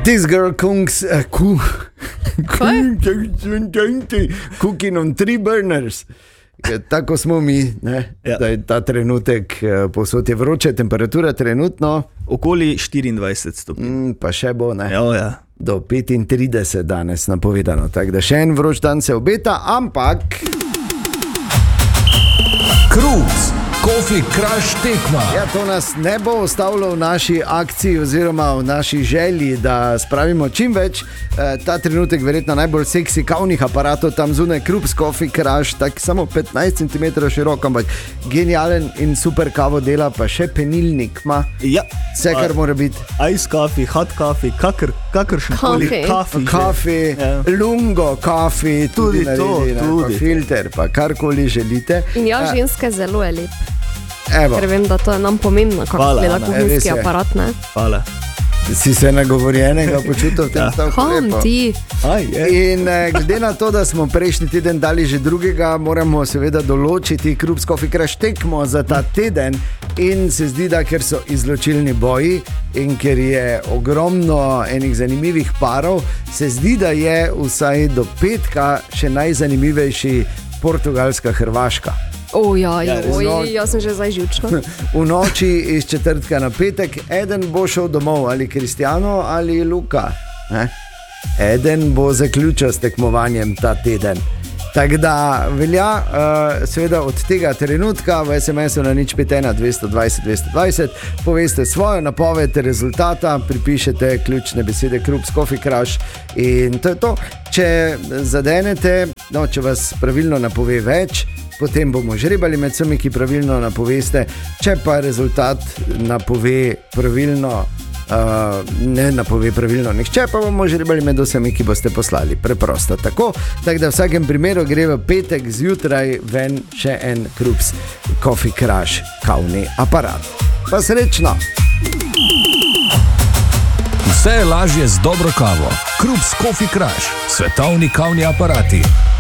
This girl cooking on 3 burners. Tako smo mi, ne? Ja. Da je ta trenutek, povsod je vroče, temperatura trenutno Okoli 24 stopinj. pa še bo, ne? Ja. Do 35 danes napovedano, tako da še en vroč dan se obeta, ampak Kruz, Coffee Crush tekma. ja, to nas ne bo ostavilo v naši akciji oziroma v naši želji, da spravimo čim več. Ta trenutek verjetno najbolj seksi kavnih aparatov tam zunaj, Kruz Coffee Crush, tak samo 15 cm širok, ampak genijalen in super kavo dela, pa še penilnik ima. Ja. Vse, kar mora biti. Ice coffee, hot coffee, kakršen koli Kafe, lungo, kafe, tudi naredi, ne, pa filter, pa karkoli želite. In ja, ženske zelo je lep. Evo, Ker vem, da to je nam pomembno, kako Hvala, gleda Ana, res kuhinjski je. aparat, ne? Hvala. si se nagovorjenega počutil v tem stavku. Kam Lepo. ti? In glede na to, da smo prejšnji teden dali že drugega, moramo seveda določiti Kruz Coffee Crush tekmo za ta teden. In se zdi, da ker so izločilni boji in ker je ogromno enih zanimivih parov, se zdi, da je vsaj do petka še najzanimivejši Portugalska-Hrvaška. Jaz sem že zdaj živčna. V noči iz četrtka na petek eden bo šel domov, ali Cristiano ali Luka. Ne? Eden bo zaključil s tekmovanjem ta teden. Tako da velja, seveda od tega trenutka v SMS-u na 051 220 220 poveste svojo napoved rezultata, pripišete ključne besede Kruz Coffee Crush in to je to. Če zadenete, no, če vas pravilno napove več, potem bomo žrebali med vsemi, ki pravilno napoveste. Če pa rezultat napove pravilno, ne napove pravilno nihče, pa bomo žrebali med vsemi, ki boste poslali. Preprosto tako. Tako da v vsakem primeru gre v petek zjutraj ven še en Kruz Coffee Crush kavni aparat. Pa srečno! Vse je lažje z dobro kavo. Kruz Coffee Crush, svetovni kavni aparati.